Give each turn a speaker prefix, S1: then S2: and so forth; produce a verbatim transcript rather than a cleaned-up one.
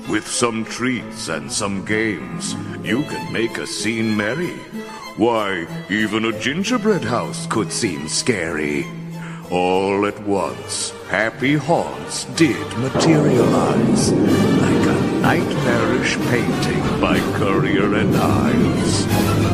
S1: With some treats and some games, you can make a scene merry. Why, even a gingerbread house could seem scary. All at once, happy haunts did materialize, like a nightmarish painting by Currier and Ives.